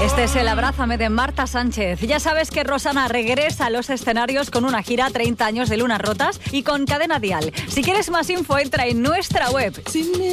Este es el Abrázame de Marta Sánchez. Ya sabes que Rosana regresa a los escenarios con una gira 30 años de Lunas Rotas y con Cadena Dial. Si quieres más info, entra en nuestra web.